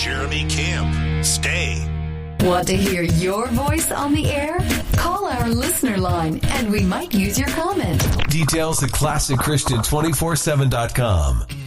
Jeremy Camp. Stay. Want to hear your voice on the air? Call our listener line and we might use your comment. Details at ClassicChristian247.com.